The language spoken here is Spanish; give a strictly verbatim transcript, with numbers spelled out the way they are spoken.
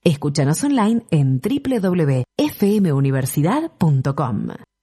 Escúchanos online en doble u doble u doble u punto f m universidad punto com.